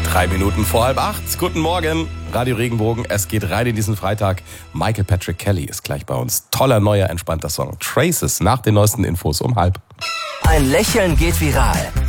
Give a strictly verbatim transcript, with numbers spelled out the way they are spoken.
Drei Minuten vor halb acht. Guten Morgen, Radio Regenbogen. Es geht rein in diesen Freitag. Michael Patrick Kelly ist gleich bei uns. Toller, neuer, entspannter Song. Traces nach den neuesten Infos um halb. Ein Lächeln geht viral.